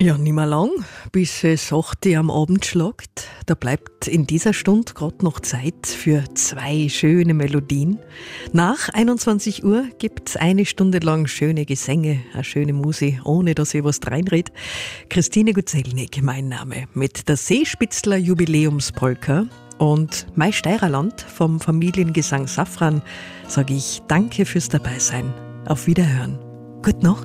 Ja, nimmer lang, bis es 8 Uhr am Abend schlagt. Da bleibt in dieser Stunde gerade noch Zeit für 2 schöne Melodien. Nach 21 Uhr gibt's 1 Stunde lang schöne Gesänge, eine schöne Musik, ohne dass ich was reinred. Christine Guzelnik, mein Name, mit der Seespitzler Jubiläumspolka. Und mein Steirerland vom Familiengesang Safran sage ich danke fürs Dabeisein. Auf Wiederhören. Gute Nacht.